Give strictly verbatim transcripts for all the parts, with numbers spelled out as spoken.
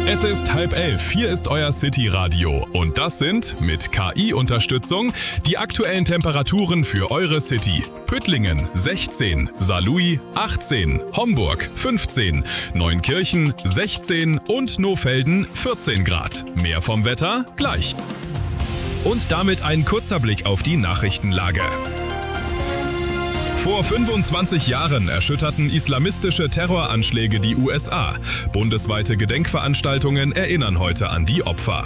Es ist halb elf, hier ist euer City-Radio und das sind, mit K I-Unterstützung, die aktuellen Temperaturen für eure City. Püttlingen sechzehn, Saarlouis achtzehn, Homburg fünfzehn, Neunkirchen sechzehn und Nohfelden vierzehn Grad. Mehr vom Wetter gleich. Und damit ein kurzer Blick auf die Nachrichtenlage. Vor fünfundzwanzig Jahren erschütterten islamistische Terroranschläge die U S A. Bundesweite Gedenkveranstaltungen erinnern heute an die Opfer.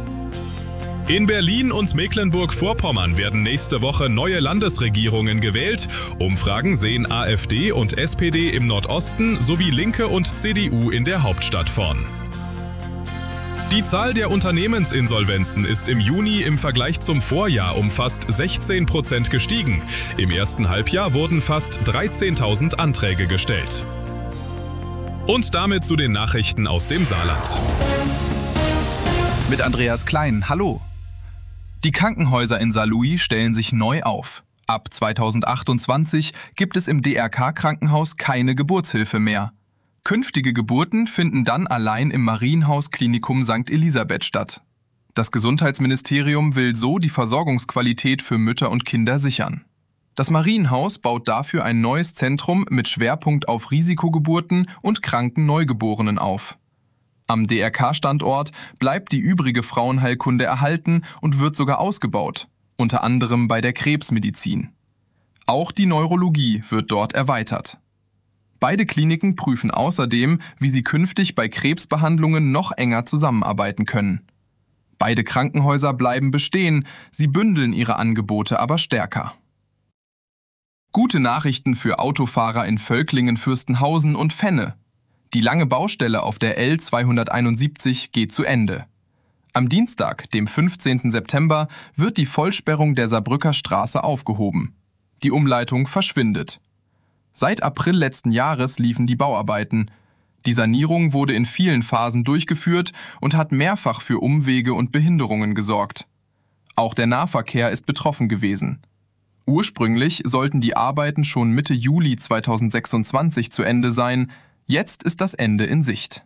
In Berlin und Mecklenburg-Vorpommern werden nächste Woche neue Landesregierungen gewählt. Umfragen sehen AfD und S P D im Nordosten sowie Linke und C D U in der Hauptstadt vorn. Die Zahl der Unternehmensinsolvenzen ist im Juni im Vergleich zum Vorjahr um fast sechzehn Prozent gestiegen. Im ersten Halbjahr wurden fast dreizehntausend Anträge gestellt. Und damit zu den Nachrichten aus dem Saarland. Mit Andreas Klein, hallo. Die Krankenhäuser in Saarlouis stellen sich neu auf. Ab zweitausendachtundzwanzig gibt es im D R K-Krankenhaus keine Geburtshilfe mehr. Künftige Geburten finden dann allein im Marienhaus Klinikum Sankt Elisabeth statt. Das Gesundheitsministerium will so die Versorgungsqualität für Mütter und Kinder sichern. Das Marienhaus baut dafür ein neues Zentrum mit Schwerpunkt auf Risikogeburten und kranken Neugeborenen auf. Am D R K-Standort bleibt die übrige Frauenheilkunde erhalten und wird sogar ausgebaut, unter anderem bei der Krebsmedizin. Auch die Neurologie wird dort erweitert. Beide Kliniken prüfen außerdem, wie sie künftig bei Krebsbehandlungen noch enger zusammenarbeiten können. Beide Krankenhäuser bleiben bestehen, sie bündeln ihre Angebote aber stärker. Gute Nachrichten für Autofahrer in Völklingen, Fürstenhausen und Fenne. Die lange Baustelle auf der L zweihunderteinundsiebzig geht zu Ende. Am Dienstag, dem fünfzehnten September, wird die Vollsperrung der Saarbrücker Straße aufgehoben. Die Umleitung verschwindet. Seit April letzten Jahres liefen die Bauarbeiten. Die Sanierung wurde in vielen Phasen durchgeführt und hat mehrfach für Umwege und Behinderungen gesorgt. Auch der Nahverkehr ist betroffen gewesen. Ursprünglich sollten die Arbeiten schon Mitte Juli zweitausendsechsundzwanzig zu Ende sein, jetzt ist das Ende in Sicht.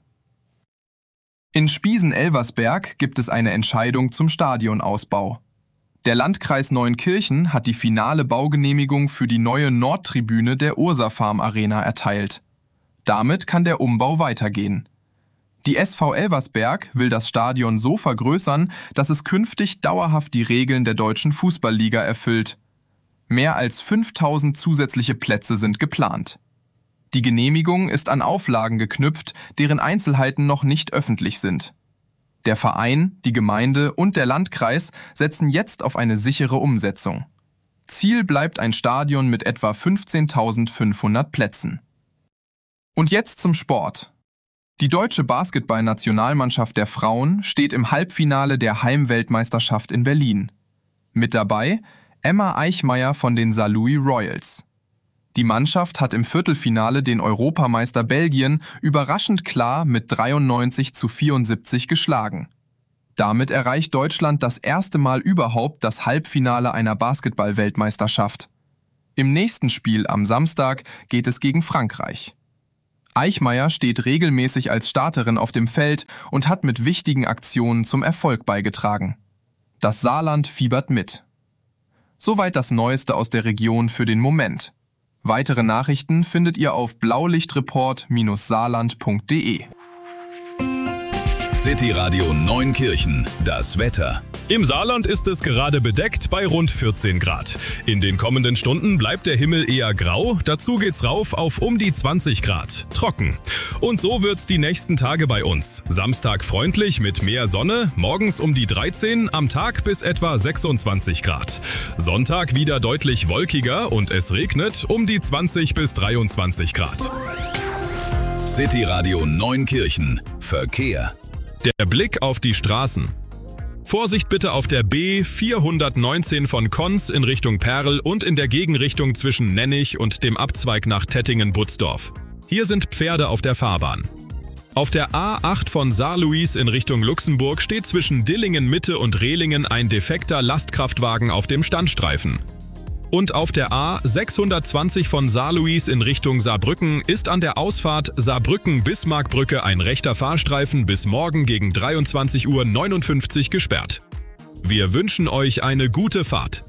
In Spiesen-Elversberg gibt es eine Entscheidung zum Stadionausbau. Der Landkreis Neunkirchen hat die finale Baugenehmigung für die neue Nordtribüne der Ursa Farm Arena erteilt. Damit kann der Umbau weitergehen. Die S V Elversberg will das Stadion so vergrößern, dass es künftig dauerhaft die Regeln der deutschen Fußballliga erfüllt. Mehr als fünftausend zusätzliche Plätze sind geplant. Die Genehmigung ist an Auflagen geknüpft, deren Einzelheiten noch nicht öffentlich sind. Der Verein, die Gemeinde und der Landkreis setzen jetzt auf eine sichere Umsetzung. Ziel bleibt ein Stadion mit etwa fünfzehntausendfünfhundert Plätzen. Und jetzt zum Sport. Die deutsche Basketball-Nationalmannschaft der Frauen steht im Halbfinale der Heimweltmeisterschaft in Berlin. Mit dabei Emma Eichmeyer von den Saarlouis Royals. Die Mannschaft hat im Viertelfinale den Europameister Belgien überraschend klar mit dreiundneunzig zu vierundsiebzig geschlagen. Damit erreicht Deutschland das erste Mal überhaupt das Halbfinale einer Basketball-Weltmeisterschaft. Im nächsten Spiel am Samstag geht es gegen Frankreich. Eichmeyer steht regelmäßig als Starterin auf dem Feld und hat mit wichtigen Aktionen zum Erfolg beigetragen. Das Saarland fiebert mit. Soweit das Neueste aus der Region für den Moment. Weitere Nachrichten findet ihr auf blaulichtreport Bindestrich saarland Punkt de. City Radio Neunkirchen, das Wetter. Im Saarland ist es gerade bedeckt bei rund vierzehn Grad. In den kommenden Stunden bleibt der Himmel eher grau, dazu geht's rauf auf um die zwanzig Grad. Trocken. Und so wird's die nächsten Tage bei uns. Samstag freundlich mit mehr Sonne, morgens um die dreizehn, am Tag bis etwa sechsundzwanzig Grad. Sonntag wieder deutlich wolkiger und es regnet um die zwanzig bis dreiundzwanzig Grad. City Radio Neunkirchen, Verkehr. Der Blick auf die Straßen. Vorsicht bitte auf der B vierhundertneunzehn von Konz in Richtung Perl und in der Gegenrichtung zwischen Nennig und dem Abzweig nach Tettingen-Butzdorf. Hier sind Pferde auf der Fahrbahn. Auf der A acht von Saarlouis in Richtung Luxemburg steht zwischen Dillingen Mitte und Rehlingen ein defekter Lastkraftwagen auf dem Standstreifen. Und auf der A sechshundertzwanzig von Saarlouis in Richtung Saarbrücken ist an der Ausfahrt Saarbrücken-Bismarckbrücke ein rechter Fahrstreifen bis morgen gegen dreiundzwanzig Uhr neunundfünfzig gesperrt. Wir wünschen euch eine gute Fahrt.